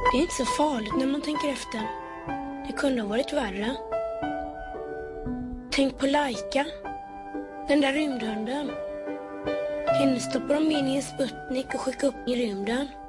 Det är inte så farligt när man tänker efter. Det kunde ha varit värre. Tänk på Laika. Den där rymdhunden. Henne stoppar de in i en Sputnik och skickar upp i rymden.